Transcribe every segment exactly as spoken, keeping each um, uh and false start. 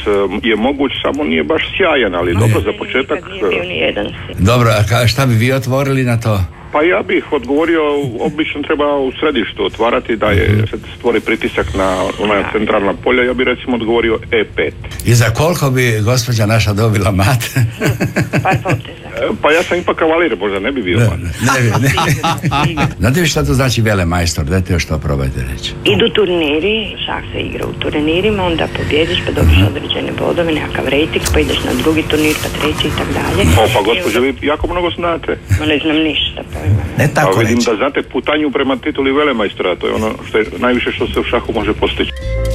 je moguć, samo nije baš sjajan, ali no, dobro je. Za početak. Dobro, a šta bi vi otvorili na to? Pa ja bih odgovorio, obično treba u središtu otvarati da je se stvori pritisak na ona centralna polja, ja bih recimo odgovorio E pet. I za koliko bi gospođa naša dobila mat? Par poteza. Pa ja sam ipak kavalir, možda ne bi bio mat. Ne, ne, ne. Znate vi šta to znači velemajstor? Dajte još to probajte reći. Idu turniri, šah se igra u turnirima, onda pobjediš pa dobiš određene bodove, nekakav rejting, pa ideš na drugi turnir, pa treći i tako dalje. O, pa gospođo, vi jako mnogo znate. Ma ne znam ništa. Ne tako pa vidim reći. da znate putanju prema tituli velemajstora, to je ono što je najviše što se u šahu može postići.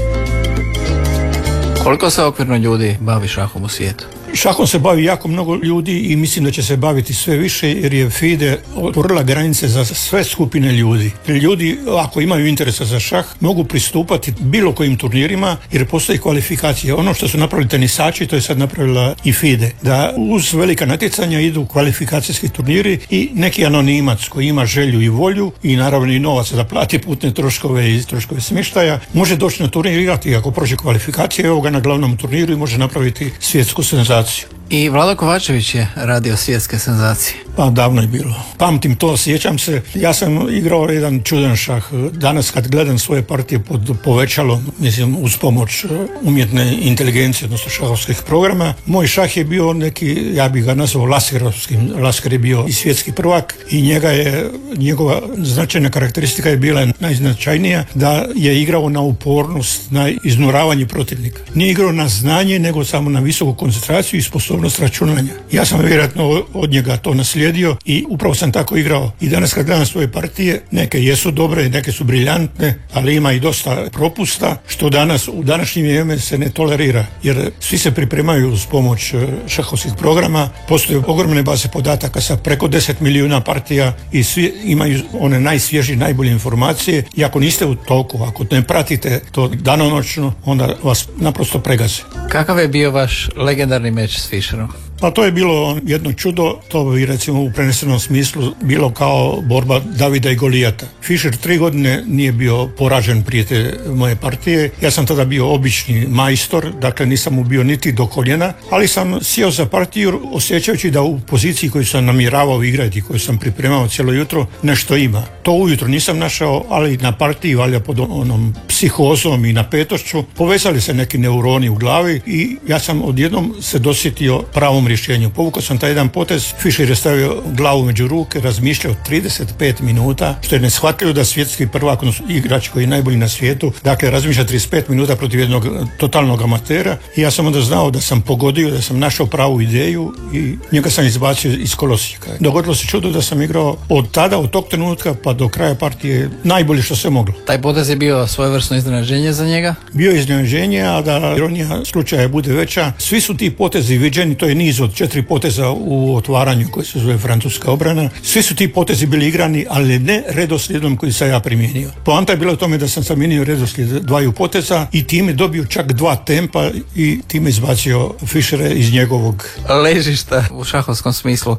Koliko se okvirno ljudi bavi šahom u svijetu? Šahom se bavi jako mnogo ljudi i mislim da će se baviti sve više jer je FIDE otvorila granice za sve skupine ljudi. Ljudi, ako imaju interesa za šah, mogu pristupati bilo kojim turnirima jer postoji kvalifikacija. Ono što su napravili tenisači, to je sad napravila i FIDE. Da uz velika natjecanja idu kvalifikacijski turniri i neki anonimac koji ima želju i volju i naravno i novac da plati putne troškove i troškove smještaja, može doći na turnir igrati ako prođe kvalifikacije, evo ga na glavnom turniru i može napraviti svjetsku senzaciju. I Vlado Kovačević je radio svjetske senzacije. Pa davno je bilo. Pamtim to, sjećam se. Ja sam igrao jedan čudan šah. Danas kad gledam svoje partije pod povećalom, mislim uz pomoć umjetne inteligencije, odnosno šahovskih programa, moj šah je bio neki, ja bih ga nazvao laskerovskim. Lasker je bio i svjetski prvak i njega je, njegova značajna karakteristika je bila najznačajnija da je igrao na upornost, na iznuravanje protivnika. Nije igrao na znanje, nego samo na visoku koncentraciju i sposobnost računanja. Ja sam vjerojatno od njega to naslijedio i upravo sam tako igrao. I danas kad gledam svoje partije, neke jesu dobre, neke su briljantne, ali ima i dosta propusta, što danas u današnje vrijeme se ne tolerira, jer svi se pripremaju uz pomoć šahovskih programa. Postoje ogromne baze podataka sa preko deset milijuna partija i svi imaju one najsvježije, najbolje informacije i ako niste u toku, ako ne pratite to danonoćno, onda vas naprosto pregaze. Kakav je bio vaš legendarni meč s Fischerom? Pa to je bilo jedno čudo, to bi recimo u prenesenom smislu bilo kao borba Davida i Golijata. Fischer tri godine nije bio poražen prije te moje partije. Ja sam tada bio obični majstor, dakle nisam mu bio niti do koljena, ali sam sjeo za partiju osjećajući da u poziciji koju sam namjeravao igrati, koju sam pripremao cijelo jutro, nešto ima. To ujutro nisam našao, ali na partiji, valjda pod onom psihozom i napetošću, povezali se neki neuroni u glavi i ja sam odjednom se dosjetio pravom rješenju. Povukao sam taj jedan potez, Fischer je stavio glavu među ruke, razmišljao trideset pet minuta, što je neshvatljivo da svjetski prvak, odnosno igrač koji je najbolji na svijetu, dakle razmišlja trideset pet minuta protiv jednog totalnog amatera i ja sam onda znao da sam pogodio, da sam našao pravu ideju i njega sam izbacio iz kolosijeka. Dogodilo se čudo da sam igrao od tada, od tog trenutka pa do kraja partije najbolje što se moglo. Taj potez je bio svojevrsno iznenađenje za njega? Bio je iznenađenje, a da ironija slučaja bude veća, svi su ti potezi viđeni, to je niz od četiri poteza u otvaranju koji se zove francuska obrana. Svi su ti potezi bili igrani, ali ne redoslijedom koji sam ja primijenio. Poanta je bila u tome da sam zamijenio redoslijed dvaju poteza i time dobio čak dva tempa i time izbacio Fischera iz njegovog ležišta u šahovskom smislu.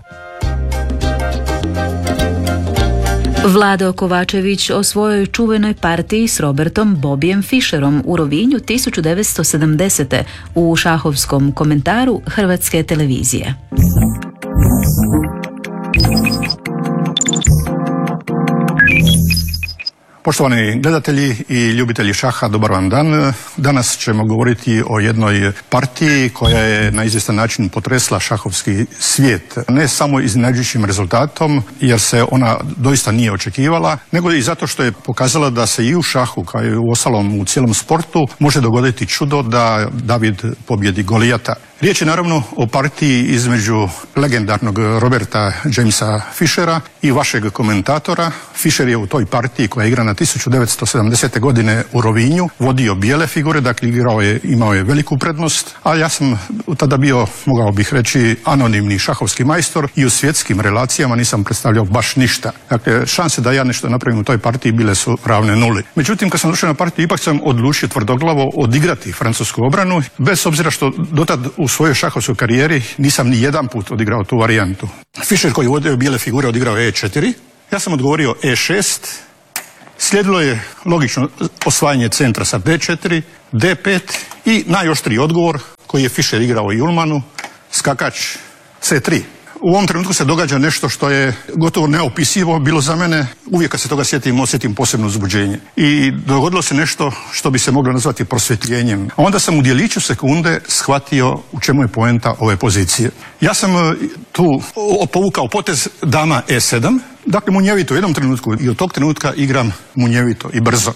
Vlado Kovačević o svojoj čuvenoj partiji s Robertom Bobijem Fischerom u Rovinju tisuću devetsto sedamdesete u šahovskom komentaru Hrvatske televizije. Poštovani gledatelji i ljubitelji šaha, dobar vam dan. Danas ćemo govoriti o jednoj partiji koja je na izvjestan način potresla šahovski svijet. Ne samo iznenađujućim rezultatom, jer se ona doista nije očekivala, nego i zato što je pokazala da se i u šahu, kao i u ostalom u cijelom sportu, može dogoditi čudo da David pobjedi Golijata. Riječ je naravno o partiji između legendarnog Roberta Jamesa Fischera i vašeg komentatora. Fischer je u toj partiji koja je igrana tisuću devetsto sedamdesete godine u Rovinju vodio bijele figure, dakle igrao je, imao je veliku prednost, a ja sam tada bio, mogao bih reći, anonimni šahovski majstor i u svjetskim relacijama nisam predstavljao baš ništa. Dakle, šanse da ja nešto napravim u toj partiji bile su ravne nuli. Međutim, kad sam došao na partiju, ipak sam odlučio tvrdoglavo odigrati francusku obranu, bez obzira što dotad u svojoj šahovskoj karijeri nisam ni jedan put odigrao tu varijantu. Fischer koji vodio bijele figure odigrao E četiri, ja sam odgovorio E šest, slijedilo je logično osvajanje centra sa D četiri, D pet i najoštriji odgovor koji je Fischer igrao i Ullmanu, skakač C tri. U ovom trenutku se događa nešto što je gotovo neopisivo bilo za mene. Uvijek kad se toga sjetim, osjetim posebno uzbuđenje. I dogodilo se nešto što bi se moglo nazvati prosvjetljenjem. A onda sam u djeliću sekunde shvatio u čemu je poenta ove pozicije. Ja sam tu povukao potez dama E sedam, dakle munjevito u jednom trenutku i od tog trenutka igram munjevito i brzo.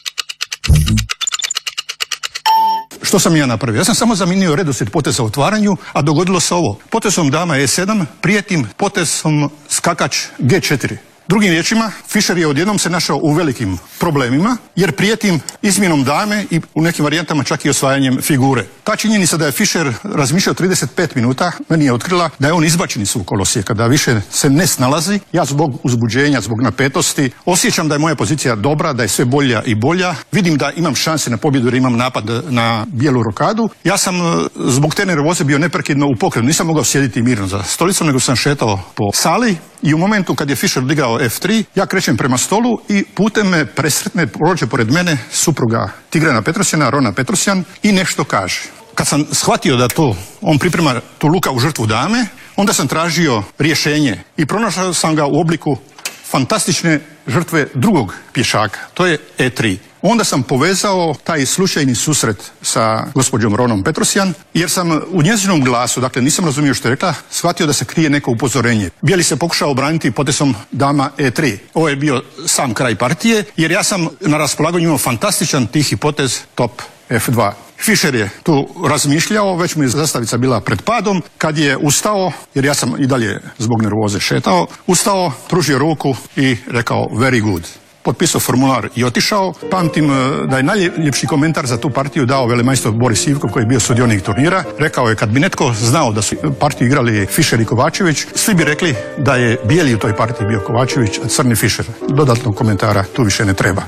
Što sam ja napravio? Ja sam samo zamijenio redoslijed poteza u otvaranju, a dogodilo se ovo. Potezom dama E sedam prijetim potezom skakač G četiri. Drugim riječima, Fischer je odjednom se našao u velikim problemima, jer prijetim izmjenom dame i u nekim varijantama čak i osvajanjem figure. Ta činjenica da je Fischer razmišljao trideset pet minuta, meni je otkrila da je on izbačen iz svog kolosijeka, da više se ne snalazi. Ja zbog uzbuđenja, zbog napetosti, osjećam da je moja pozicija dobra, da je sve bolja i bolja. Vidim da imam šanse na pobjedu jer imam napad na bijelu rokadu. Ja sam zbog te nervoze bio neprekidno u pokretu. Nisam mogao sjediti mirno za stolicom, nego sam šetao po sali i u momentu kad je Fischer odigrao F tri, ja krećem prema stolu i putem me presretne, prođe pored mene supruga Tigrana Petrosjana, Rona Petrosjan, i nešto kaže. Kad sam shvatio da to, on priprema tu lukavu žrtvu dame, onda sam tražio rješenje i pronašao sam ga u obliku fantastične žrtve drugog pješaka, to je E tri. Onda sam povezao taj slučajni susret sa gospođom Ronom Petrosjan, jer sam u njezinom glasu, dakle nisam razumio što je rekla, shvatio da se krije neko upozorenje. Bijeli se pokušao obraniti potezom dama E tri. Ovo je bio sam kraj partije, jer ja sam na raspolaganju imao fantastičan tihi potez top F dva. Fischer je tu razmišljao, već mu je zastavica bila pred padom, kad je ustao, jer ja sam i dalje zbog nervoze šetao, ustao, pružio ruku i rekao very good. Potpisao formular i otišao. Pamtim da je najljepši komentar za tu partiju dao velemajstor Boris Ivkov, koji je bio sudionik turnira. Rekao je, kad bi netko znao da su partiju igrali Fischer i Kovačević, svi bi rekli da je bijeli u toj partiji bio Kovačević, a crni Fischer. Dodatnog komentara tu više ne treba.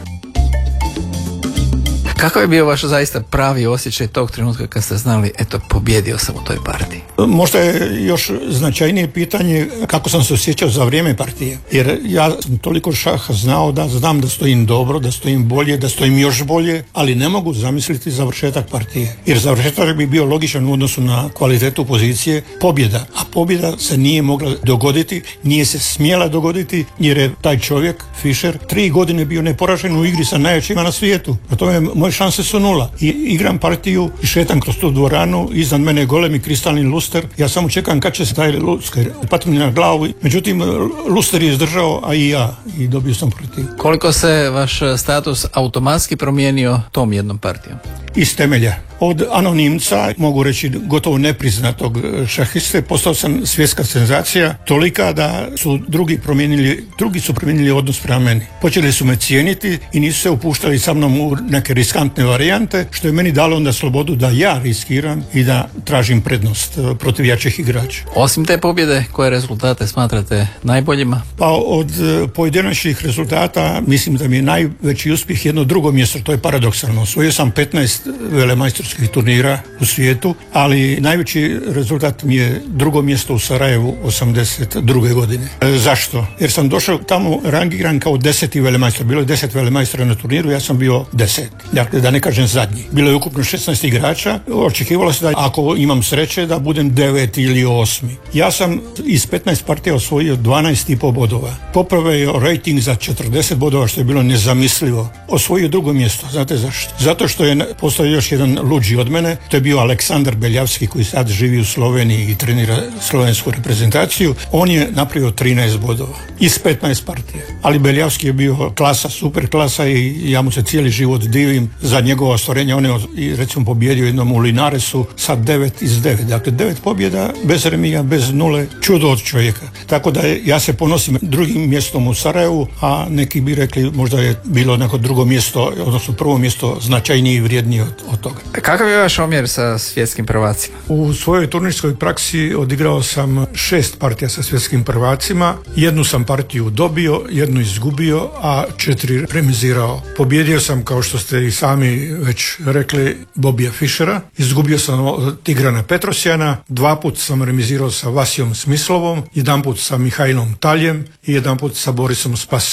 Kakav je bio vaš zaista pravi osjećaj tog trenutka kad ste znali, eto, pobjedio sam u toj partiji? Možda je još značajnije pitanje kako sam se osjećao za vrijeme partije. Jer ja sam toliko šaha znao da znam da stojim dobro, da stojim bolje, da stojim još bolje, ali ne mogu zamisliti završetak partije. Jer završetak bi bio logičan u odnosu na kvalitetu pozicije pobjeda. A pobjeda se nije mogla dogoditi, nije se smjela dogoditi, jer je taj čovjek, Fischer, tri godine bio neporažen u igri sa najjačima na svijetu. A to je moje šanse su nula. I igram partiju i šetam kroz tu dvoranu, iznad mene je golemi kristalni luster. Ja samo čekam kad će se taj luster pati mi na glavu. Međutim, luster je izdržao, a i ja. I dobio sam partiju. Koliko se vaš status automatski promijenio tom jednom partijom? Iz temelja. Od anonimca, mogu reći gotovo nepriznatog šahiste, postao sam svjetska senzacija, tolika da su drugi promijenili, drugi su promijenili odnos prema meni. Počeli su me cijeniti i nisu se upuštali sa mnom u neke riskantne varijante, što je meni dalo onda slobodu da ja riskiram i da tražim prednost protiv jačih igrača. Osim te pobjede, koje rezultate smatrate najboljima? Pa od pojedinačnih rezultata mislim da mi je najveći uspjeh jedno drugo mjesto, to je paradoksalno. Osvojio sam petnaest velemajstorskih turnira u svijetu, ali najveći rezultat mi je drugo mjesto u Sarajevu osamdeset druge godine. E, zašto? Jer sam došao tamo rangiran kao deseti velemajstor. Bilo je deset velemajstora na turniru, ja sam bio deset. Dakle, da ne kažem zadnji. Bilo je ukupno šesnaest igrača. Očekivalo se da ako imam sreće da budem deveti ili osmi. Ja sam iz petnaest partija osvojio dvanaest i po bodova. Popravio rating za četrdeset bodova, što je bilo nezamislivo. Osvojio drugo mjesto. Znate zašto? Zato što je postao još jedan luđi od mene. To je bio Aleksandar Beljavski, koji sad živi u Sloveniji i trenira slovensku reprezentaciju. On je napravio trinaest bodova iz petnaest partija. Ali Beljavski je bio klasa, super klasa i ja mu se cijeli život divim za njegovo ostvarenje. On je recimo pobjedio jednom u Linaresu sa devet iz devet. Dakle, devet pobjeda bez remija, bez nule. Čudo od čovjeka. Tako da je, ja se ponosim drugim mjestom u Sarajevu, a neki bi rekli možda je bilo neko drugo mjesto, odnosno prvo mjesto značajnije i vrijednije od, od toga. Kakav je vaš omjer sa svjetskim prvacima? U svojoj turnirskoj praksi odigrao sam šest partija sa svjetskim prvacima. Jednu sam partiju dobio, jednu izgubio, a četiri remizirao. Pobjedio sam, kao što ste i sami već rekli, Bobija Fischera. Izgubio sam od Tigrana Petrosjana. Dva put sam remizirao sa Vasijom Smislovom. Jedan put sa Mihajlom Taljem i jedan put sa Borisom Spasskim.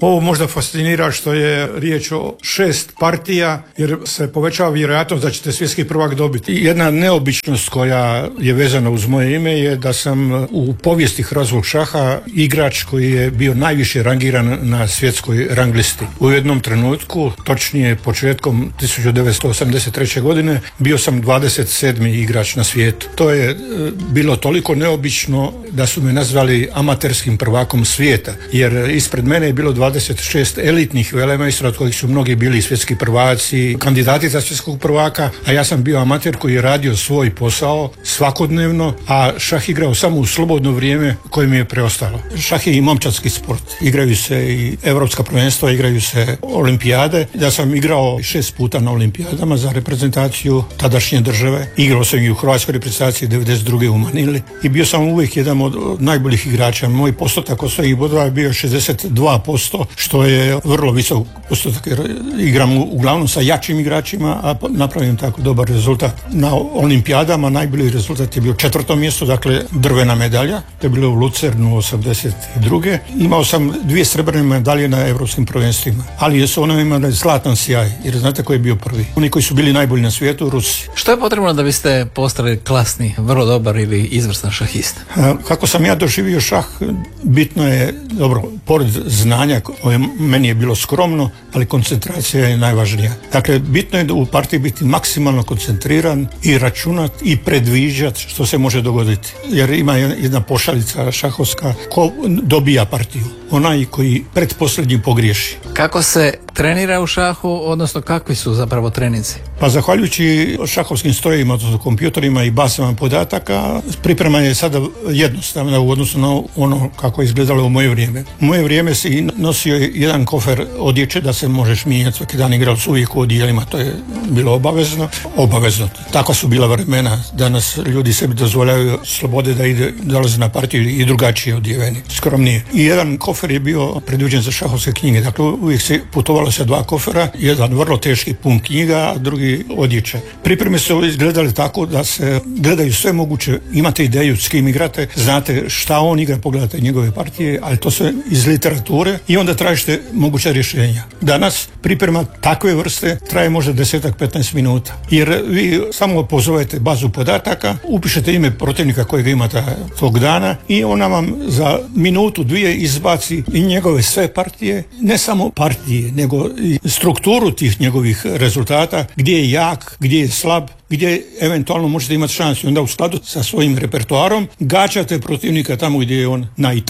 Ovo možda fascinira što je riječ o šest partija, jer se povećava vjerojatnost da ćete svjetski prvak dobiti. Jedna neobičnost koja je vezana uz moje ime je da sam u povijesti hrvatskog šaha igrač koji je bio najviše rangiran na svjetskoj rang listi. U jednom trenutku, točnije početkom tisuću devetsto osamdeset treće. godine, bio sam dvadeset sedmi igrač na svijetu. To je e, bilo toliko neobično da su me nazvali amaterskim prvakom svijeta, jer ispred mene je bilo dvadeset šest elitnih velemajstora, od kojih su mnogi bili svjetski prvaci, kandidati za svjetskog prvaka, a ja sam bio amater koji je radio svoj posao svakodnevno, a šah igrao samo u slobodno vrijeme koje mi je preostalo. Šah je i momčadski sport. Igraju se i evropska prvenstva, igraju se olimpijade. Ja sam igrao šest puta na olimpijadama za reprezentaciju tadašnje države. Igrao sam i u hrvatskoj reprezentaciji devedeset druge u Manili i bio sam uvijek jedan od najboljih igrača. Moj postotak osvojenih bodova je bio šezdeset dva posto, što je vrlo visok postotak, jer igram uglavnom sa jačim igračima, a napravim tako dobar rezultat. Na olimpijadama najbolji rezultat je bio četvrto mjesto, dakle drvena medalja. To je bilo u Lucernu osamdeset druge. Imao sam dvije srebrne medalje na europskim prvenstvima, ali su one imali zlatan sjaj, jer znate ko je bio prvi? Oni koji su bili najbolji na svijetu, Rusi. Što je potrebno da biste postali klasni, vrlo dobar ili izvrstan šahist? Kako sam ja doživio šah, bitno je, dobro, pored znanja koje meni je bilo skromno, ali koncentracija je najvažnija. Dakle, bitno je da u partiji biti maksimalno koncentriran i računat i predviđat što se može dogoditi. Jer ima jedna pošalica šahovska, ko dobija partiju? Onaj koji pretposljednji pogriješi. Kako se trenira u šahu, odnosno kakvi su zapravo treninzi? Pa zahvaljujući šahovskim strojevima, odnosno kompjutorima i bazama podataka, priprema je sada jednostavna u odnosu na ono kako je izgledalo u moje vrijeme. U moje vrijeme si nosio jedan kofer odjeće da se možeš mijenjati svaki dan, igrali su uvijek u odijelima, to je bilo obavezno. Obavezno. Takva su bila vremena. Danas ljudi sebi dozvoljavaju slobode da ide, dolaze na partiju i drugačije odjeveni, skromnije. I jedan kofer je bio predviđen za šahovske knjige. Dakle, uvijek se putovalo sa dva kofera, jedan vrlo teški pun knjiga, a drugi odjeće. Pripreme su izgledale tako da se gledaju sve moguće, imate ideju s kim igrate, znate šta on igra, pogledate njegove partije, ali to sve iz literature i onda tražite moguća rješenja. Danas priprema takve vrste traje možda desetak petnaest minuta, jer vi samo pozovete bazu podataka, upišete ime protivnika kojeg imate tog dana i ona vam za minutu, dvije izbaci i njegove sve partije, ne samo partije, nego i strukturu tih njegovih rezultata, gdje je jak, gdje je slab, gdje eventualno možete imati šansu. Onda u skladu sa svojim repertoarom gađate protivnika tamo gdje je on najtak.